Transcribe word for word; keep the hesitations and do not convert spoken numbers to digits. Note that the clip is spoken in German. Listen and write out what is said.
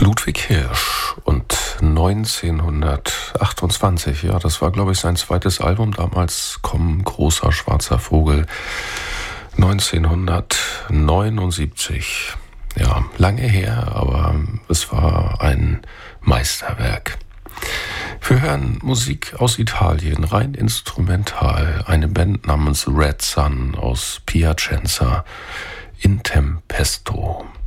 Ludwig Hirsch und neunzehnhundertachtundzwanzig, ja, das war, glaube ich, sein zweites Album damals, Komm, großer schwarzer Vogel, neunzehnhundertneunundsiebzig. Ja, lange her, aber es war ein Meisterwerk. Wir hören Musik aus Italien, rein instrumental, eine Band namens Red Sun aus Piacenza, In Tempesto.